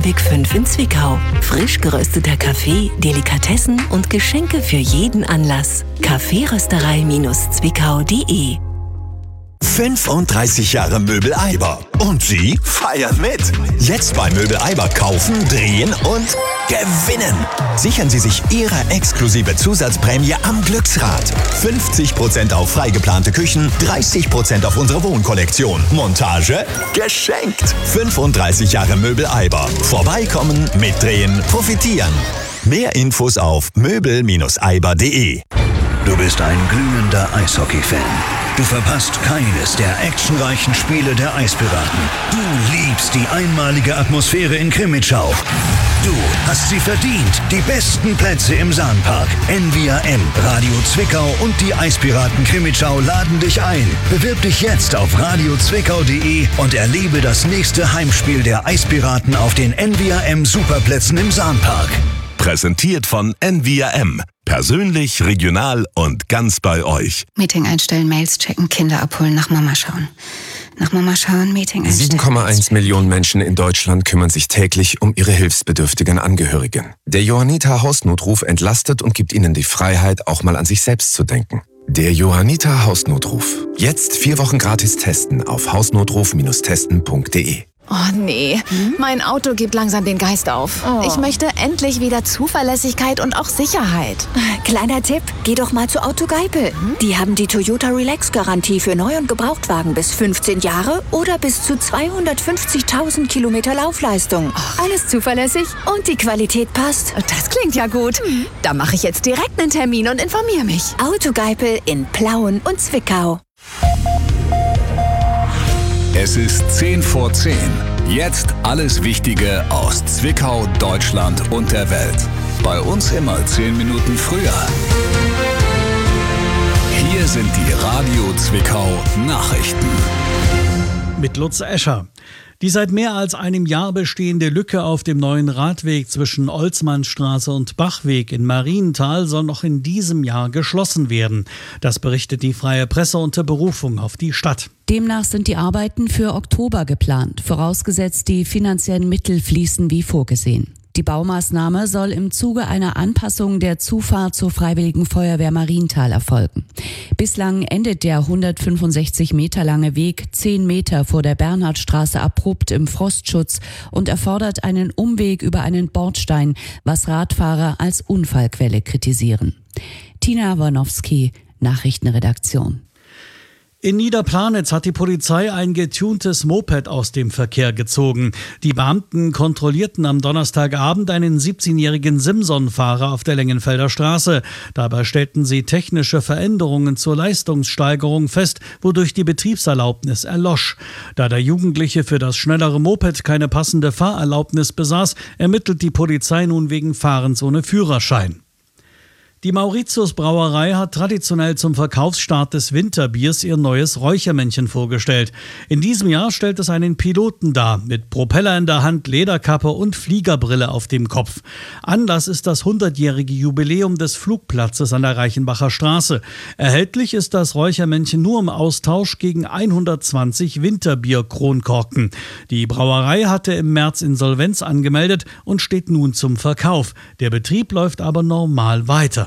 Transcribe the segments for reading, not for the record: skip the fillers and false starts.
Ludwig 5 in Zwickau. Frisch gerösteter Kaffee, Delikatessen und Geschenke für jeden Anlass. Kaffeerösterei-zwickau.de 35 Jahre Möbel Eiber. Und Sie feiern mit. Jetzt bei Möbel Eiber kaufen, drehen und gewinnen. Sichern Sie sich Ihre exklusive Zusatzprämie am Glücksrad. 50% auf freigeplante Küchen, 30% auf unsere Wohnkollektion. Montage geschenkt. 35 Jahre Möbel Eiber. Vorbeikommen, mitdrehen, profitieren. Mehr Infos auf möbel-eiber.de. Du bist ein glühender Eishockey-Fan. Du verpasst keines der actionreichen Spiele der Eispiraten. Du liebst die einmalige Atmosphäre in Krimitschau. Du hast sie verdient. Die besten Plätze im Sahnpark. NVRM, Radio Zwickau und die Eispiraten Krimitschau laden dich ein. Bewirb dich jetzt auf radiozwickau.de und erlebe das nächste Heimspiel der Eispiraten auf den NVRM Superplätzen im Sahnpark. Präsentiert von NVRM. Persönlich, regional und ganz bei euch. Meeting einstellen, Mails checken, Kinder abholen, nach Mama schauen. Nach Mama schauen, Meeting einstellen. 7,1 Millionen Menschen in Deutschland kümmern sich täglich um ihre hilfsbedürftigen Angehörigen. Der Johanniter Hausnotruf entlastet und gibt ihnen die Freiheit, auch mal an sich selbst zu denken. Der Johanniter Hausnotruf. Jetzt 4 Wochen gratis testen auf hausnotruf-testen.de. Oh nee, mein Auto gibt langsam den Geist auf. Ich möchte endlich wieder Zuverlässigkeit und auch Sicherheit. Kleiner Tipp, geh doch mal zu Autogeipel. Die haben die Toyota Relax-Garantie für Neu- und Gebrauchtwagen bis 15 Jahre oder bis zu 250.000 Kilometer Laufleistung. Alles zuverlässig und die Qualität passt. Das klingt ja gut. Da mache ich jetzt direkt einen Termin und informiere mich. Autogeipel in Plauen und Zwickau. Es ist 10 vor 10. Jetzt alles Wichtige aus Zwickau, Deutschland und der Welt. Bei uns immer 10 Minuten früher. Hier sind die Radio Zwickau Nachrichten. Mit Lutz Escher. Die seit mehr als einem Jahr bestehende Lücke auf dem neuen Radweg zwischen Olsmannstraße und Bachweg in Marienthal soll noch in diesem Jahr geschlossen werden. Das berichtet die Freie Presse unter Berufung auf die Stadt. Demnach sind die Arbeiten für Oktober geplant, vorausgesetzt die finanziellen Mittel fließen wie vorgesehen. Die Baumaßnahme soll im Zuge einer Anpassung der Zufahrt zur Freiwilligen Feuerwehr Marienthal erfolgen. Bislang endet der 165 Meter lange Weg 10 Meter vor der Bernhardstraße abrupt im Frostschutz und erfordert einen Umweg über einen Bordstein, was Radfahrer als Unfallquelle kritisieren. Tina Warnowski, Nachrichtenredaktion. In Niederplanitz hat die Polizei ein getuntes Moped aus dem Verkehr gezogen. Die Beamten kontrollierten am Donnerstagabend einen 17-jährigen Simson-Fahrer auf der Lengenfelder Straße. Dabei stellten sie technische Veränderungen zur Leistungssteigerung fest, wodurch die Betriebserlaubnis erlosch. Da der Jugendliche für das schnellere Moped keine passende Fahrerlaubnis besaß, ermittelt die Polizei nun wegen Fahrens ohne Führerschein. Die Mauritius Brauerei hat traditionell zum Verkaufsstart des Winterbiers ihr neues Räuchermännchen vorgestellt. In diesem Jahr stellt es einen Piloten dar, mit Propeller in der Hand, Lederkappe und Fliegerbrille auf dem Kopf. Anlass ist das 100-jährige Jubiläum des Flugplatzes an der Reichenbacher Straße. Erhältlich ist das Räuchermännchen nur im Austausch gegen 120 Winterbier-Kronkorken. Die Brauerei hatte im März Insolvenz angemeldet und steht nun zum Verkauf. Der Betrieb läuft aber normal weiter.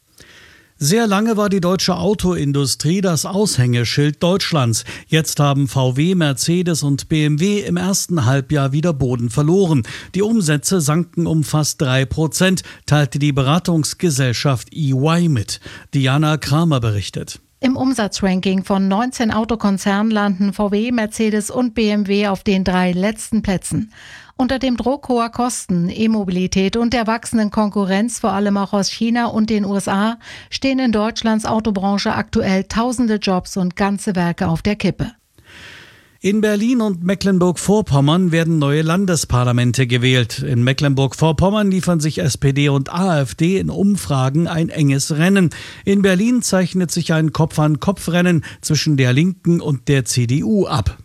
Sehr lange war die deutsche Autoindustrie das Aushängeschild Deutschlands. Jetzt haben VW, Mercedes und BMW im ersten Halbjahr wieder Boden verloren. Die Umsätze sanken um fast 3%, teilte die Beratungsgesellschaft EY mit. Diana Kramer berichtet. Im Umsatzranking von 19 Autokonzernen landen VW, Mercedes und BMW auf den 3 letzten Plätzen. Unter dem Druck hoher Kosten, E-Mobilität und der wachsenden Konkurrenz, vor allem auch aus China und den USA, stehen in Deutschlands Autobranche aktuell tausende Jobs und ganze Werke auf der Kippe. In Berlin und Mecklenburg-Vorpommern werden neue Landesparlamente gewählt. In Mecklenburg-Vorpommern liefern sich SPD und AfD in Umfragen ein enges Rennen. In Berlin zeichnet sich ein Kopf-an-Kopf-Rennen zwischen der Linken und der CDU ab.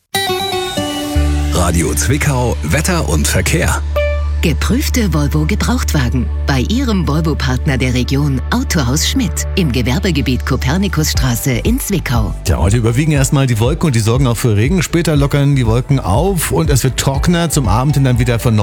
Radio Zwickau, Wetter und Verkehr. Geprüfte Volvo Gebrauchtwagen bei Ihrem Volvo-Partner der Region Autohaus Schmidt im Gewerbegebiet Kopernikusstraße in Zwickau. Tja, heute überwiegen erstmal die Wolken und die sorgen auch für Regen. Später lockern die Wolken auf und es wird trockener. Zum Abend hin dann wieder von